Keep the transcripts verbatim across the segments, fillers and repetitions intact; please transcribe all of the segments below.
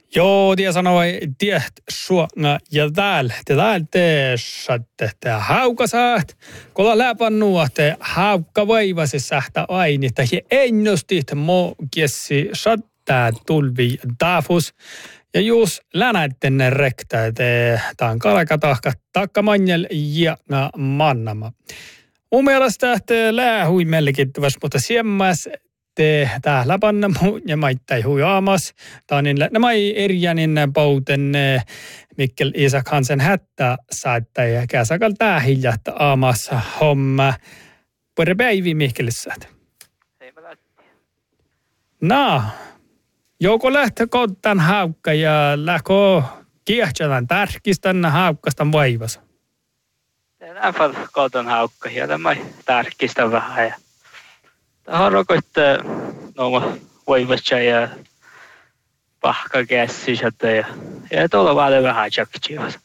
Joo, tie sanoi, tiet suona ja täällä. Te täällä teessatte, te haukasaat. Kolla läpannua, te haukka vaivasi sähtä aini. Te ennostit mo kiessi sattaa tulvi taafus. Ja juus länäittenne rektä, te taan kalkatahka takka manjel ja mannama. Mun mielestä te läähui melkittäväs, mutta siemmäs te täällä panna muu ja maittai huijaamas. Taanin nämä erjänin pouten Mikkel Isak Hansen hättä saattaa ja käsakal tää hiljatta aamassa homma. Pure päivi Mikkelissä. Ei mä lähti. No, joko lähtö kottan haukka ja lähkö kiehtsälän tärkistän haukkastan vaivassa? Tänään paljon koton haukka ja tämä tärkistä vähän ja tähän rokoitte no voivassa ja pahka käsissä ja ja tuolla vaan vähän jakkiivassa.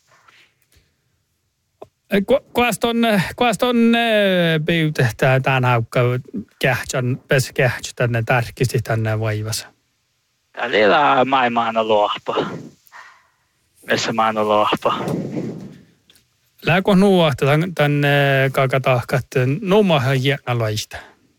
Kuaston kuaston pyytää tämän haukka kähtsän pes kähtsä tänne tärkisti tänne vaivassa. Täällä on maailman luopa. Missä maailman luopa. Lääkö nuohta tänne kakatahkat nuumahan jäänalaista?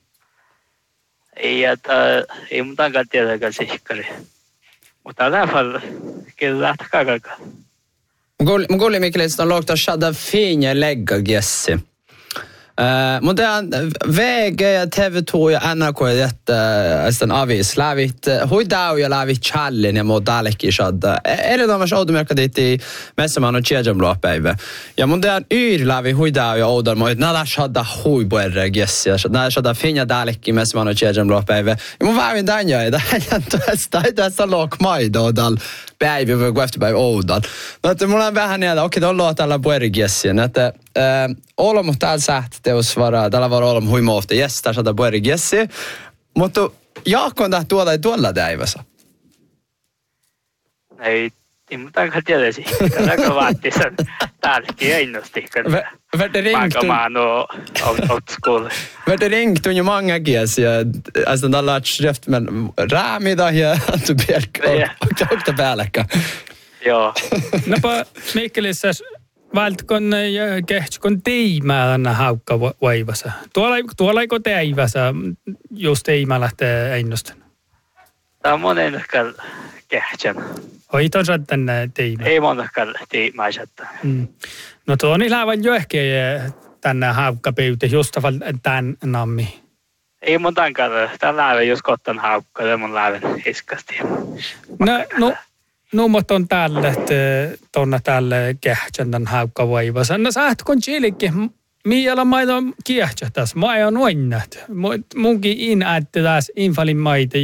Ei, että ei mun tankaan tietääkään sihkari. Mutta lähdetään kyllä lähteä kakakaan. Mun kuulin Mikkelistä on luokta shada finja legga gessi. Uh, mutta V G ja T V två ja N R K jätte sen avis lävit huidau ja lävit challenge ja muu täällekin shada. Erinomais outomerkka diitti messämaan on tjejamluopäivä. Ja mun tean yri lävi huidau ja oudon moi nada shada hui puerre gessi. Nada shada finja täällekin messämaan on tjejamluopäivä. Ja mun väivin tän jo, että hän tuosta ei tässä luok maidodal päivä voi kueftipäivä oudon. Mutta mulla on vähän niitä, okei tuolla luo tällä puerre gessi. Että Olom täällä sähti teos vara, täällä var olom huima ofta gäster så där börjar gessi. Mutta Jaakko on tähän tuolla ei tuolla täivässä. Ei, ei mun tankaan tietäisi. Täälläkö vaatti sen täälläkin innosti. Värde ringt du... Mä oon out school. Värde ringt du ju många gessi. Alltså den där lärt skrift men räämida ja du bjälk och åkta päälläkkä. Joo. Napa Mikkelissä valtkon ja kehtskon teimää tänne haukka vaivassa. Tuolla, tuolla eikö teivassa jos teimää lähtee ennostan? Tämä on monenkaan kehtsän. Hoiton sä tänne teimää? Ei monenkaan teimää sättä. Mm. No tuo on ihan jo ehkä tänne haukka pyytä just tämän nammi. Ei mun tankaan. Tämä lähden just kottan haukka ja mun lähden iskasti. No, no. Nuumot on tälle, että tuonne tälle kehtsän tämän haukka vaivassa. No sä et kun chilikin, miellä maita on kiehtsä tässä. Mä oon oinnat. Munkin in, että tässä infalin maita